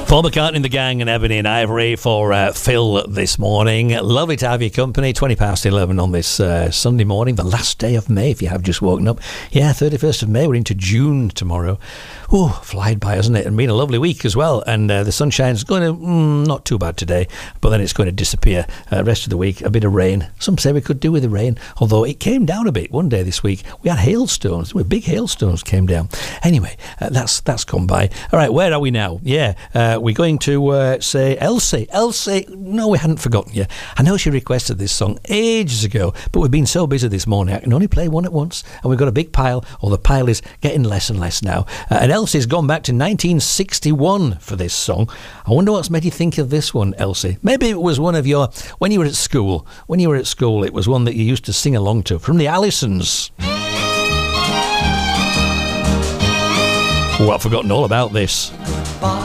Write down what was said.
Paul McCartney and the gang and Ebony and Ivory for Phil this morning. Lovely to have your company. 11:20 on this Sunday morning, the last day of May, if you have just woken up. Yeah, 31st of May, we're into June tomorrow. Oh, flied by, hasn't it? And been a lovely week as well. And the sunshine's going to, not too bad today, but then it's going to disappear. Rest of the week, a bit of rain. Some say we could do with the rain, although it came down a bit one day this week. We had hailstones. Big hailstones came down. Anyway, that's come by. All right, where are we now? Yeah, we're going to say Elsie. Elsie, no, we hadn't forgotten you. I know she requested this song ages ago, but we've been so busy this morning, I can only play one at once, and we've got a big pile, or the pile is getting less and less now. And Elsie's gone back to 1961 for this song. I wonder what's made you think of this one, Elsie. Maybe it was one of your, when you were at school, it was one that you used to sing along to, from the Allisons. Oh, I've forgotten all about this.